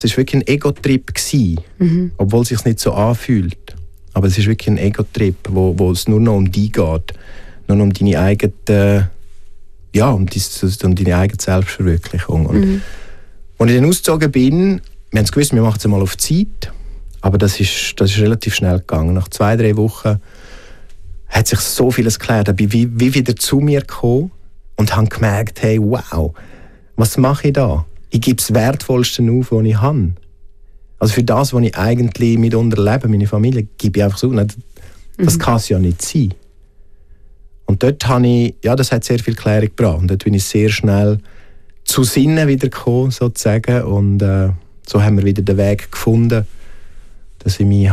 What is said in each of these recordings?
Es war wirklich ein Ego-Trip, obwohl es sich nicht so anfühlt. Aber es ist wirklich ein Ego-Trip, wo es nur noch um dich geht. Nur noch um deine eigene, um deine eigene Selbstverwirklichung. Und als ich dann ausgezogen bin, wir haben es gewusst, wir machen es einmal auf Zeit. Aber das ist relativ schnell gegangen. Nach 2-3 Wochen hat sich so vieles geklärt. Ich bin wie wieder zu mir gekommen und habe gemerkt, hey, wow, was mache ich da? Ich gebe das Wertvollste auf, was ich habe. Also für das, was ich eigentlich mitunter lebe, meine Familie, gebe ich einfach so. Das kann es ja nicht sein. Und dort habe ich, das hat sehr viel Klärung gebracht. Und dort bin ich sehr schnell zu Sinnen wieder gekommen, sozusagen. Und so haben wir wieder den Weg gefunden, dass ich mich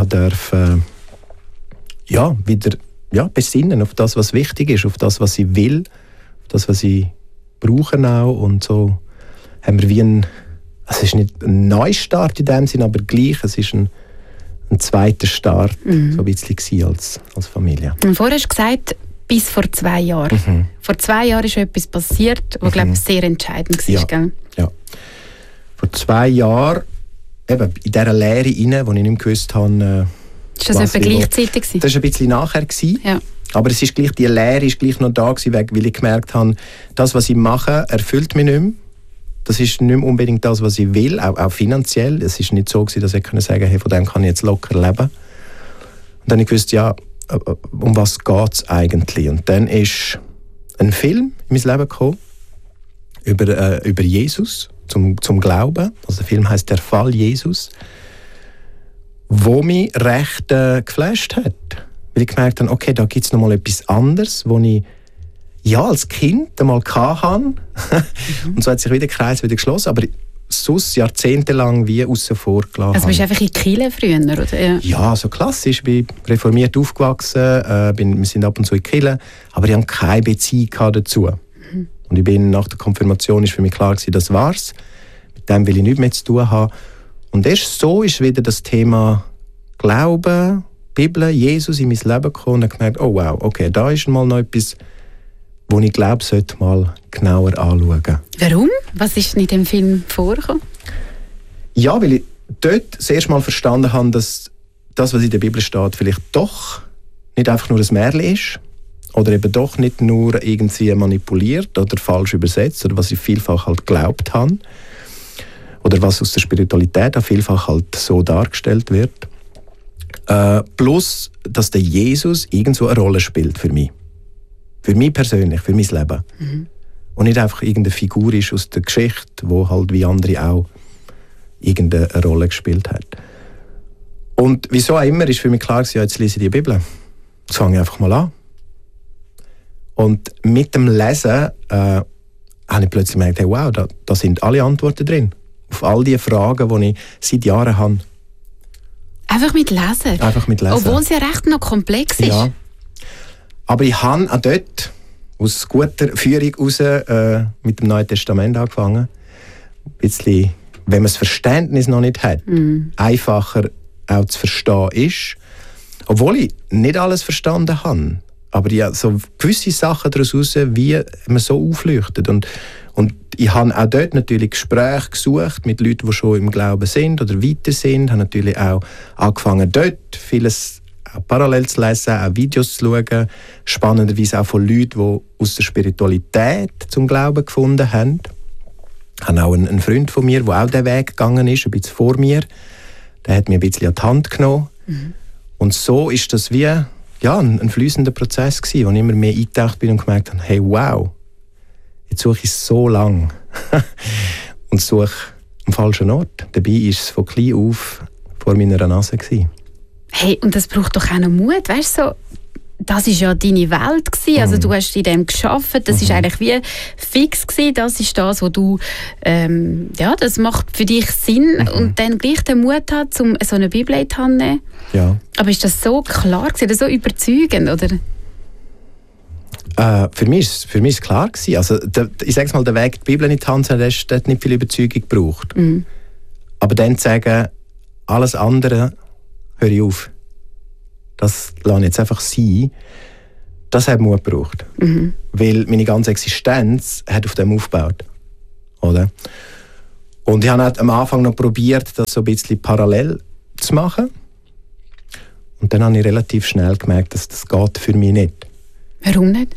wieder besinnen auf das, was wichtig ist, auf das, was ich will, auf das, was ich brauche auch. Und so haben wir es ist nicht ein Neustart in dem Sinn, aber gleich, es ist ein zweiter Start, so ein bisschen als Familie. Und vorher hast du gesagt, bis vor 2 Jahren. Vor 2 Jahren ist etwas passiert, was, glaube ich, sehr entscheidend war. Gell? Ja. Vor 2 Jahren, eben in dieser Lehre rein, wo ich nicht mehr gewusst habe, ist das etwa gleichzeitig? Das war ein bisschen nachher. Ja. Aber es ist gleich, die Lehre ist gleich noch da gewesen, weil ich gemerkt habe, das, was ich mache, erfüllt mich nicht mehr. Das ist nicht mehr unbedingt das, was ich will, auch finanziell. Es war nicht so gewesen, dass ich sagen konnte, hey, von dem kann ich jetzt locker leben. Und dann habe ich gewusst, um was geht es eigentlich? Und dann ist ein Film in mein Leben gekommen über Jesus, zum Glauben. Also der Film heisst «Der Fall Jesus», wo mich recht geflasht hat. Weil ich gemerkt habe, okay, da gibt es noch mal etwas anderes, wo ich als Kind einmal hatte. Und so hat sich wieder der Kreis wieder geschlossen. Aber sonst jahrzehntelang wie außen vor gelassen. Also bist du einfach in Kirche früher, oder? Ja, so klassisch. Ich bin reformiert aufgewachsen. Wir sind ab und zu in Kirche. Aber ich hatte keine Beziehung dazu. Und nach der Konfirmation war für mich klar, das war's. Mit dem will ich nichts mehr zu tun haben. Und erst so ist wieder das Thema Glauben, Bibel, Jesus in mein Leben gekommen. Und ich gemerkt, oh wow, okay, da ist mal noch etwas, wo ich glaube, sollte mal genauer anschauen. Warum? Was ist in dem Film vorgekommen? Ja, weil ich dort das erste Mal verstanden habe, dass das, was in der Bibel steht, vielleicht doch nicht einfach nur ein Märchen ist oder eben doch nicht nur irgendwie manipuliert oder falsch übersetzt oder was ich vielfach halt geglaubt habe oder was aus der Spiritualität auch vielfach halt so dargestellt wird. Plus, dass der Jesus irgendwo eine Rolle spielt für mich. Für mich persönlich, für mein Leben. Und nicht einfach irgendeine Figur ist aus der Geschichte, die halt wie andere auch irgendeine Rolle gespielt hat. Und wieso auch immer ist für mich klar, jetzt lese ich die Bibel. Jetzt fange ich einfach mal an. Und mit dem Lesen habe ich plötzlich gemerkt, hey, wow, da sind alle Antworten drin. Auf all die Fragen, die ich seit Jahren habe. Einfach mit Lesen? Einfach mit Lesen. Obwohl es ja recht noch komplex ist. Ja. Aber ich habe auch dort aus guter Führung heraus mit dem Neuen Testament angefangen. Ein bisschen, wenn man das Verständnis noch nicht hat, einfacher auch zu verstehen ist. Obwohl ich nicht alles verstanden habe. Aber ja, so gewisse Sachen daraus heraus, wie man so aufleuchtet. Und ich habe auch dort natürlich Gespräche gesucht mit Leuten, die schon im Glauben sind oder weiter sind. Ich habe natürlich auch angefangen, dort vieles auch parallel zu lesen, auch Videos zu schauen. Spannenderweise auch von Leuten, die aus der Spiritualität zum Glauben gefunden haben. Ich habe auch einen Freund von mir, der auch diesen Weg gegangen ist, ein bisschen vor mir. Der hat mir ein bisschen an die Hand genommen. Und so ist das wie ein fließender Prozess gewesen, wo ich immer mehr eingetaucht bin und gemerkt habe, hey, wow, jetzt suche ich so lange und suche am falschen Ort. Dabei war es von klein auf vor meiner Nase gewesen. Hey, und das braucht doch auch noch Mut, weißt du, so, das war ja deine Welt gewesen. Also du hast in dem gearbeitet, das ist eigentlich wie fix gewesen, das ist das, was du, das macht für dich Sinn und dann gleich den Mut hat, um so eine Bibel in die Hand zu nehmen. Ja. Aber ist das so klar gewesen, so überzeugend, oder? Für mich ist es klar gewesen. Also, ich sage mal, der Weg, die Bibel in die Hand zu nehmen, der hat nicht viel Überzeugung gebraucht. Aber dann zu sagen, alles andere höre ich auf. Das lasse ich jetzt einfach sein. Das hat Mut gebraucht. Weil meine ganze Existenz hat auf dem aufgebaut. Oder? Und ich habe am Anfang noch probiert, das so ein bisschen parallel zu machen. Und dann habe ich relativ schnell gemerkt, dass das geht für mich nicht. Warum nicht?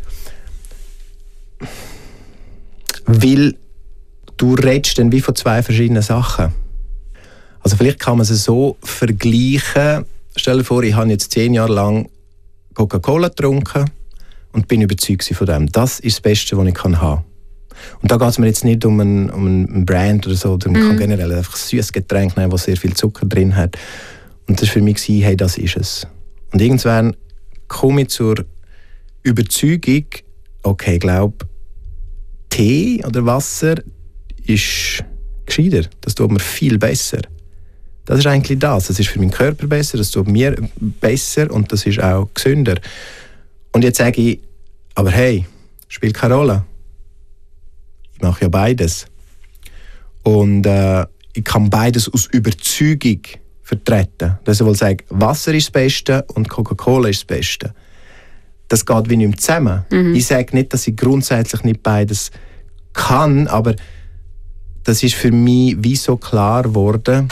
Weil du redest dann wie von zwei verschiedenen Sachen. Also vielleicht kann man es so vergleichen. Stell dir vor, ich habe jetzt 10 Jahre lang Coca-Cola getrunken und bin überzeugt von dem. Das ist das Beste, was ich haben kann. Und da geht es mir jetzt nicht um einen Brand oder so. Man kann generell einfach ein süßes Getränk nehmen, das sehr viel Zucker drin hat. Und das war für mich, hey, das ist es. Und irgendwann komme ich zur Überzeugung, okay, ich glaube, Tee oder Wasser ist gescheiter. Das tut mir viel besser. Das ist eigentlich das. Das ist für meinen Körper besser, das tut mir besser und das ist auch gesünder. Und jetzt sage ich, aber hey, spielt keine Rolle. Ich mache ja beides. Und ich kann beides aus Überzeugung vertreten. Das will sagen, Wasser ist das Beste und Coca-Cola ist das Beste. Das geht wie nicht mehr zusammen. Ich sage nicht, dass ich grundsätzlich nicht beides kann, aber das ist für mich wie so klar geworden,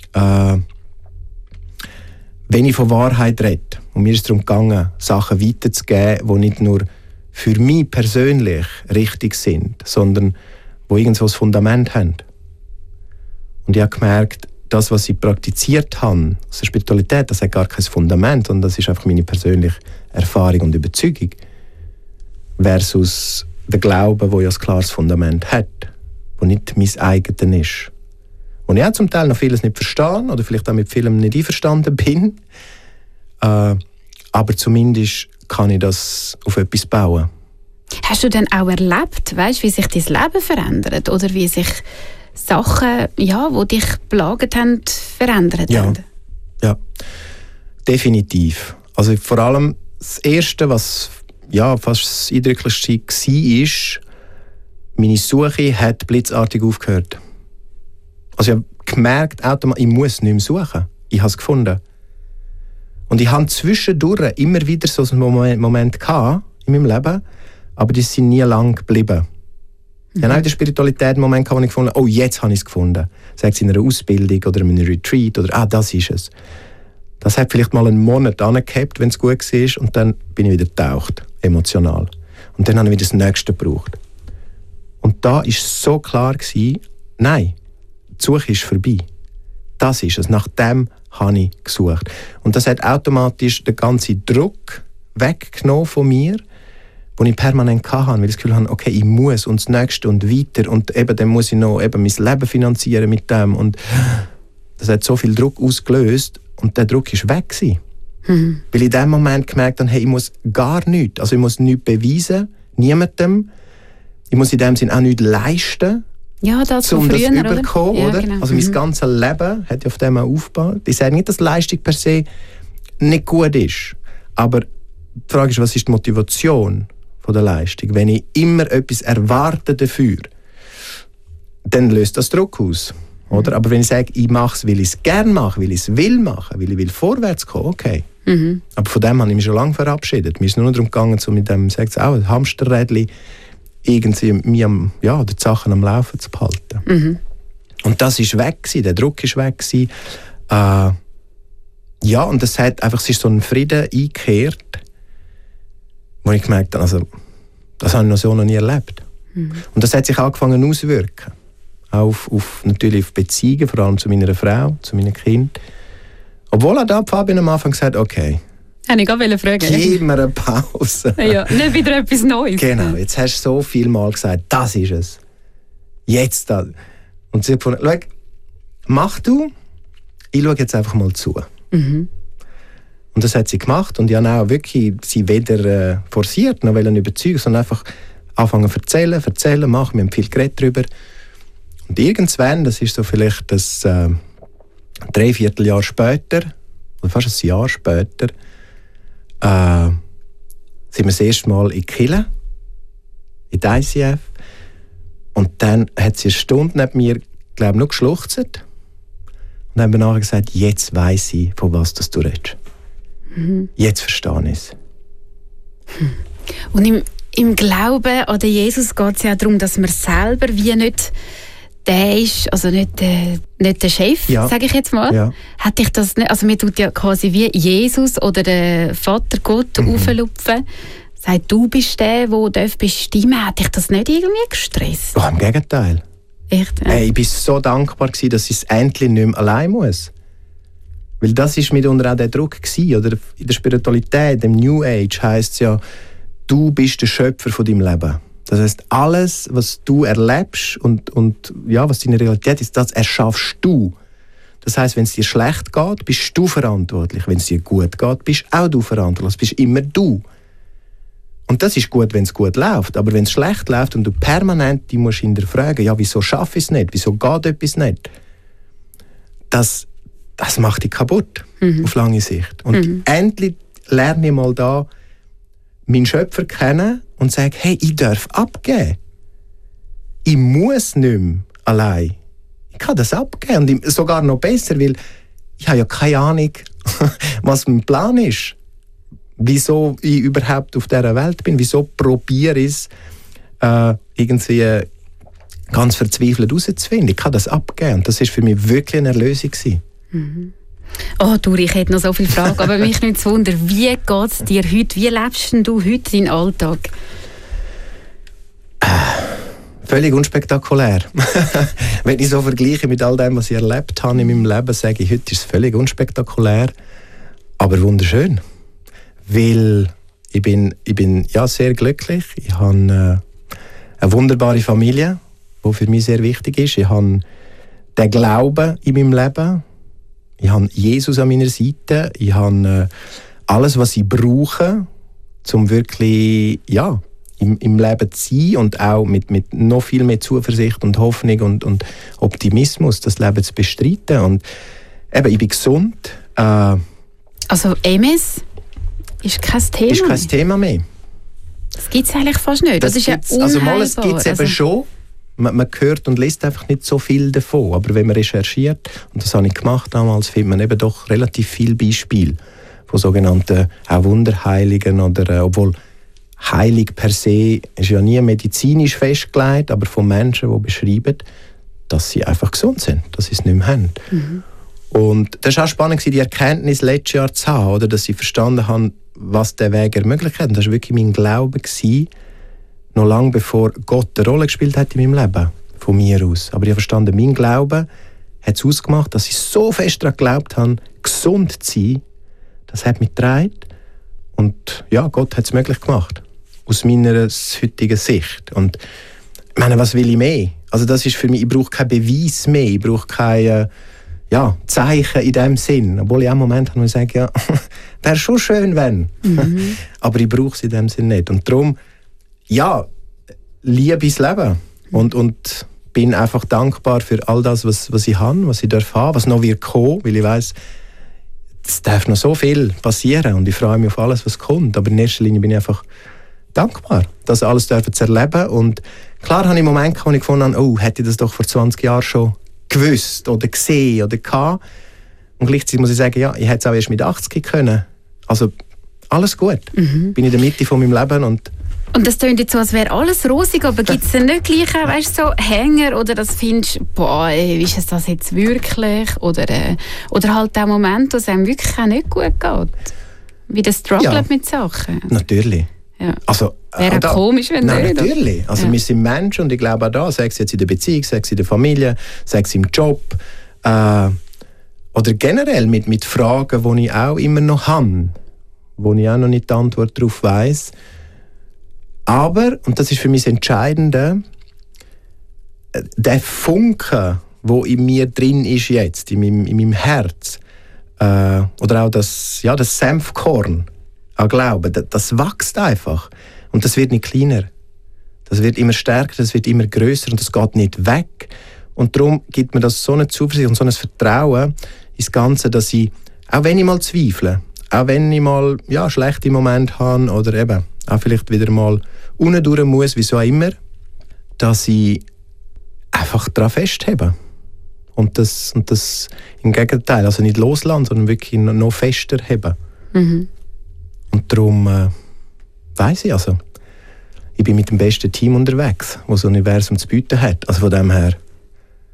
wenn ich von Wahrheit rede, und mir ist es darum gegangen, Sachen weiterzugeben, die nicht nur für mich persönlich richtig sind, sondern die irgendwo ein Fundament haben. Und ich habe gemerkt, das, was ich praktiziert habe, aus der Spiritualität, das hat gar kein Fundament, und das ist einfach meine persönliche Erfahrung und Überzeugung. Versus der Glaube, der ja ein klares Fundament hat, der nicht mein eigenes ist. Und ich auch zum Teil noch vieles nicht verstehe oder vielleicht auch mit vielem nicht einverstanden bin. Aber zumindest kann ich das auf etwas bauen. Hast du denn auch erlebt, weißt, wie sich dein Leben verändert? Oder wie sich Sachen, ja, die dich plagt haben, verändert haben? Ja, definitiv. Also vor allem das Erste, was ja, fast das Eindrücklichste war, meine Suche hat blitzartig aufgehört. Also ich habe gemerkt, ich muss nicht mehr suchen. Ich habe es gefunden. Und ich hatte zwischendurch immer wieder so einen Moment in meinem Leben, aber die sind nie lang geblieben. Ich hatte auch in der Spiritualität einen Moment, wo ich gefunden habe, oh, jetzt habe ich es gefunden. Sei es in einer Ausbildung oder in einem Retreat oder das ist es. Das hat vielleicht mal einen Monat angehabt, wenn es gut war, und dann bin ich wieder getaucht, emotional. Und dann habe ich wieder das Nächste gebraucht. Und da war so klar, nein, die Suche ist vorbei. Das ist es. Nach dem habe ich gesucht. Und das hat automatisch den ganzen Druck weggenommen von mir, den ich permanent hatte, weil ich das Gefühl hatte, okay, ich muss und das Nächste und weiter und eben dann muss ich noch eben mein Leben finanzieren mit dem. Und das hat so viel Druck ausgelöst und der Druck war weg. Weil ich in dem Moment gemerkt habe, hey, ich muss gar nichts. Also ich muss nichts beweisen, niemandem. Ich muss in dem Sinne auch nichts leisten. Ja, das um früher, das überkommen, ja, oder? Genau. Also mein ganzes Leben hat ja auf dem auch aufgebaut. Ich sage nicht, dass Leistung per se nicht gut ist. Aber die Frage ist, was ist die Motivation von der Leistung? Wenn ich immer etwas erwarte dafür, dann löst das Druck aus. Oder? Aber wenn ich sage, ich mache es, weil ich es gerne mache, weil ich es will machen, weil ich will vorwärts kommen, okay. Aber von dem habe ich mich schon lange verabschiedet. Mir ist nur darum gegangen, so mit dem, sagt es auch, ein Hamsterrädchen, irgendwie die Sachen am Laufen zu behalten. Und das ist weg gewesen, der Druck ist weg gewesen. Und es ist so ein Frieden eingekehrt, wo ich gemerkt habe, also, das habe ich noch so noch nie erlebt. Und das hat sich angefangen auszuwirken. Auch natürlich auf Beziehungen, vor allem zu meiner Frau, zu meinen Kindern. Obwohl auch da Fabian am Anfang gesagt hat, okay, habe ich gerade fragen. Gib mir eine Pause. Ja, nicht wieder etwas Neues. Genau, jetzt hast du so viel Mal gesagt, das ist es. Jetzt das. Und sie hat gefunden, schau, mach du, ich schaue jetzt einfach mal zu. Und das hat sie gemacht und ich habe auch wirklich sie weder forciert noch überzeugen, sondern einfach anfangen zu erzählen, machen. Wir haben viel geredet darüber. Und irgendwann, das ist so vielleicht das 3/4 Jahr später, oder fast ein Jahr später, sind wir das erste Mal in Kille, in der ICF. Und dann hat sie eine Stunde neben mir, glaube ich, noch geschluchzt. Und dann haben wir nachher gesagt, jetzt weiss ich, von was du redest. Jetzt verstehe ich es. Und im Glauben an Jesus geht es ja darum, dass man selber wie nicht der ist, also nicht der Chef, sage ich jetzt mal. Ja. Hat dich das nicht, also mir tut ja quasi wie Jesus oder der Vater Gott auflupfen. Sagt, du bist der bestimmen darf. Hat dich das nicht irgendwie gestresst? Oh, im Gegenteil. Echt? Ja. Hey, ich war so dankbar, dass ich es endlich nicht mehr allein muss. Weil das war mitunter auch der Druck gewesen, oder in der Spiritualität, im New Age, heisst es ja, du bist der Schöpfer von deinem Leben. Das heisst, alles, was du erlebst und was deine Realität ist, das erschaffst du. Das heisst, wenn es dir schlecht geht, bist du verantwortlich. Wenn es dir gut geht, bist auch du verantwortlich. Das bist immer du. Und das ist gut, wenn es gut läuft. Aber wenn es schlecht läuft und du permanent die musst hinterfragen, ja, wieso schaffe ich es nicht? Wieso geht etwas nicht? Das macht dich kaputt, auf lange Sicht. Und endlich lerne ich mal da meinen Schöpfer kennen und sage, hey, ich darf abgeben. Ich muss nicht mehr allein. Ich kann das abgeben. Und sogar noch besser, weil ich habe ja keine Ahnung, was mein Plan ist. Wieso ich überhaupt auf dieser Welt bin. Wieso probiere ich es, irgendwie ganz verzweifelt herauszufinden. Ich kann das abgeben. Und das war für mich wirklich eine Erlösung. Oh, du, ich hätte noch so viele Fragen, aber mich nicht zu wundern, wie geht es dir heute? Wie lebst du heute deinen Alltag? Völlig unspektakulär. Wenn ich so vergleiche mit all dem, was ich erlebt habe in meinem Leben, sage ich, heute ist es völlig unspektakulär, aber wunderschön. Weil ich bin ja sehr glücklich. Ich habe eine wunderbare Familie, die für mich sehr wichtig ist. Ich habe den Glauben in meinem Leben. Ich habe Jesus an meiner Seite. Ich habe alles, was ich brauche, um wirklich im Leben zu sein und auch mit noch viel mehr Zuversicht und Hoffnung und Optimismus das Leben zu bestreiten. Und eben, ich bin gesund. Also MS ist kein Thema? Ist kein Thema mehr. Das gibt es eigentlich fast nicht. Das ist ja unheilbar. Also mal, es gibt es eben schon. Man hört und liest einfach nicht so viel davon. Aber wenn man recherchiert, und das habe ich gemacht damals, findet man eben doch relativ viele Beispiele von sogenannten auch Wunderheiligen. Oder, obwohl heilig per se ist ja nie medizinisch festgelegt, aber von Menschen, die beschreiben, dass sie einfach gesund sind, dass sie es nicht mehr haben. Und das war auch spannend, die Erkenntnis letztes Jahr zu haben, oder, dass sie verstanden haben, was der Weg ermöglicht hat. Und das war wirklich mein Glaube, noch lange bevor Gott eine Rolle gespielt hat in meinem Leben, von mir aus. Aber ich habe verstanden, mein Glaube hat es ausgemacht, dass ich so fest daran geglaubt habe, gesund zu sein. Das hat mich getragen. Und ja, Gott hat es möglich gemacht. Aus meiner heutigen Sicht. Und ich meine, was will ich mehr? Also das ist für mich, ich brauche keinen Beweis mehr. Ich brauche keine Zeichen in dem Sinn. Obwohl ich auch einen Moment habe, wo ich sage, ja, wäre schon schön, wenn. Aber ich brauche es in dem Sinn nicht. Und darum, ja, liebe das Leben und bin einfach dankbar für all das, was ich habe, was ich haben darf, was noch wird kommen, weil ich weiss, es darf noch so viel passieren und ich freue mich auf alles, was kommt. Aber in erster Linie bin ich einfach dankbar, das alles zu erleben. Und klar habe ich Momente, wo ich gefunden habe, oh, hätte ich das doch vor 20 Jahren schon gewusst oder gesehen oder gehabt. Und gleichzeitig muss ich sagen, ja, ich hätte es auch erst mit 80 können. Also alles gut. Bin in der Mitte von meinem Leben und das klingt jetzt so, als wäre alles rosig, aber gibt es denn nicht gleich auch, weißt, so Hänger oder das findest, boah, ist es das jetzt wirklich? Oder halt auch Momente, wo es einem wirklich auch nicht gut geht? Wie das Struggle mit Sachen? Natürlich. Ja. Also, wäre auch komisch, wenn nein, nicht. Natürlich. Also wir sind Menschen und ich glaube auch da, sei es jetzt in der Beziehung, sei es in der Familie, sei es im Job oder generell mit Fragen, die ich auch immer noch habe, wo ich auch noch nicht die Antwort darauf weiss. Aber, und das ist für mich das Entscheidende, der Funke, der in mir drin ist jetzt, in meinem Herz, oder auch das Senfkorn an Glauben, das wächst einfach. Und das wird nicht kleiner. Das wird immer stärker, das wird immer grösser und das geht nicht weg. Und darum gibt mir das so eine Zuversicht und so ein Vertrauen ins Ganze, dass ich, auch wenn ich mal zweifle, auch wenn ich mal schlechte Momente habe oder eben auch vielleicht wieder mal unten durch muss, wieso auch immer, dass ich einfach daran festhebe. Und das im Gegenteil, also nicht loslassen, sondern wirklich noch fester heben. Und darum weiss ich, also, ich bin mit dem besten Team unterwegs, das das Universum zu bieten hat. Also von dem her,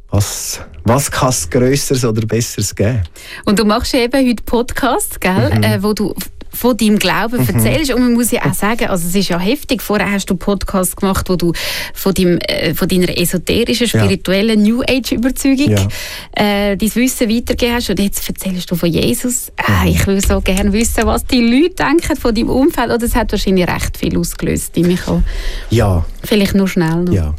Was kann es Grösseres oder Besseres geben? Und du machst eben heute Podcasts, gell, wo du von deinem Glauben erzählst. Und man muss ja auch sagen, also es ist ja heftig. Vorher hast du Podcasts gemacht, wo du von deiner esoterischen, spirituellen New Age-Überzeugung dein Wissen weitergegeben hast. Und jetzt erzählst du von Jesus. Ich will so gerne wissen, was die Leute denken von deinem Umfeld. Oder es hat wahrscheinlich recht viel ausgelöst, Michael. Ja. Vielleicht nur schnell noch. Ja.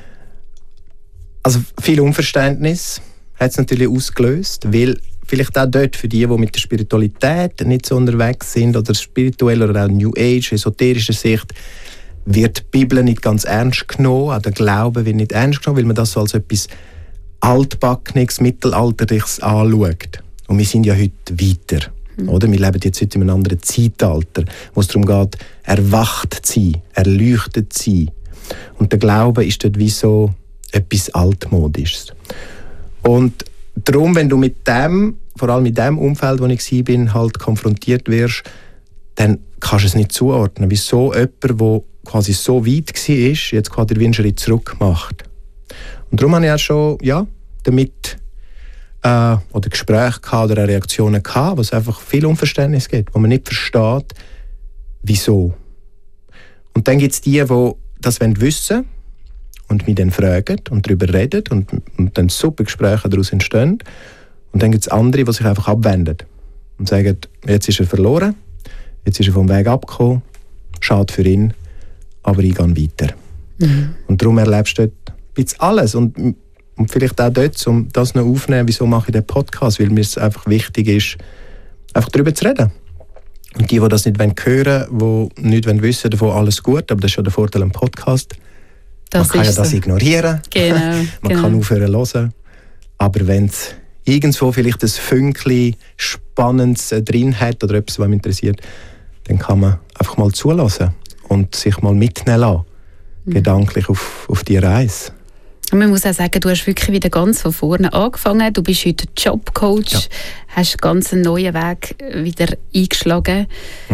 Also viel Unverständnis hat es natürlich ausgelöst, weil vielleicht auch dort für die mit der Spiritualität nicht so unterwegs sind oder spirituell oder auch New Age, esoterischer Sicht, wird die Bibel nicht ganz ernst genommen, auch der Glaube wird nicht ernst genommen, weil man das so als etwas Altbackenes, Mittelalterliches anschaut. Und wir sind ja heute weiter. Oder? Wir leben jetzt heute in einem anderen Zeitalter, wo es darum geht, erwacht zu sein, erleuchtet zu sein. Und der Glaube ist dort wie so etwas Altmodisches. Und darum, wenn du mit dem, vor allem mit dem Umfeld, wo ich war, halt konfrontiert wirst, dann kannst du es nicht zuordnen. Wieso jemand, der quasi so weit war, jetzt quasi einen Schritt zurück macht. Und darum habe ich auch schon damit oder Gespräche gehabt oder Reaktionen gehabt, wo es einfach viel Unverständnis gibt, wo man nicht versteht, wieso. Und dann gibt es die das wissen wollen und mich dann fragen und darüber reden und dann super Gespräche daraus entstehen. Und dann gibt es andere, die sich einfach abwenden und sagen, jetzt ist er verloren, jetzt ist er vom Weg abgekommen, schade für ihn, aber ich gehe weiter. Und darum erlebst du dort ein bisschen alles. Und vielleicht auch dort, um das noch aufzunehmen, wieso mache ich den Podcast, weil mir es einfach wichtig ist, einfach darüber zu reden. Und die das nicht hören wollen, die nicht wissen davon, alles gut, aber das ist ja der Vorteil am Podcast. Man kann ja das ignorieren, man kann aufhören zu hören, aber wenn es irgendwo vielleicht ein Fünkchen Spannendes drin hat oder etwas, was mich interessiert, dann kann man einfach mal zulassen und sich mal mitnehmen lassen, gedanklich auf die Reise. Und man muss auch sagen, du hast wirklich wieder ganz von vorne angefangen. Du bist heute Jobcoach, hast ganz einen neuen Weg wieder eingeschlagen.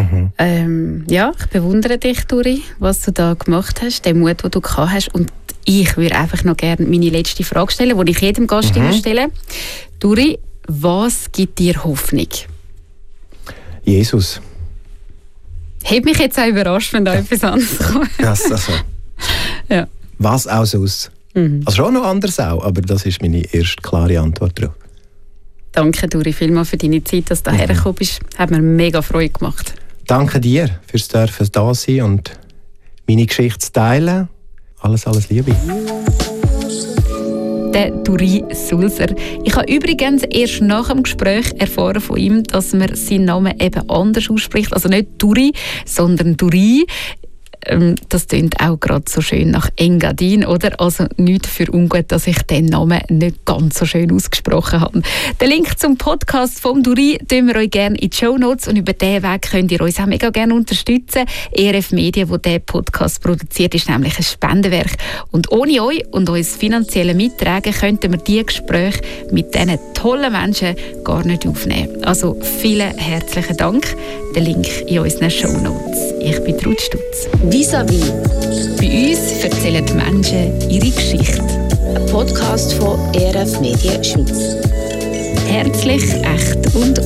Ich bewundere dich, Duri, was du da gemacht hast, den Mut, den du gehabt hast. Und ich würde einfach noch gerne meine letzte Frage stellen, die ich jedem Gast immer stelle. Duri, was gibt dir Hoffnung? Jesus. Hat mich jetzt auch überrascht, wenn da etwas anderes kommt. Ja. Was auch sonst? Also schon noch anders auch, aber das ist meine erste klare Antwort darauf. Danke, Duri, vielmals für deine Zeit, dass du hergekommen bist. Hat mir mega Freude gemacht. Danke dir fürs Dürfen da sein und meine Geschichte zu teilen. Alles Liebe. Der Duri Sulzer. Ich habe übrigens erst nach dem Gespräch erfahren von ihm, dass man seinen Namen eben anders ausspricht. Also nicht Duri, sondern Duri. Das klingt auch gerade so schön nach Engadin, oder? Also nichts für ungut, dass ich den Namen nicht ganz so schön ausgesprochen habe. Den Link zum Podcast vom Duri tun wir euch gerne in die Shownotes und über diesen Weg könnt ihr uns auch mega gerne unterstützen. ERF Media, wo der Podcast produziert, ist nämlich ein Spendenwerk. Und ohne euch und uns finanzielle Mittragen könnten wir diese Gespräche mit diesen tollen Menschen gar nicht aufnehmen. Also vielen herzlichen Dank. Der Link in unseren Shownotes. Ich bin Ruth Stutz. Vis-à-vis. Bei uns erzählen die Menschen ihre Geschichte. Ein Podcast von ERF Media Schweiz. Herzlich, echt und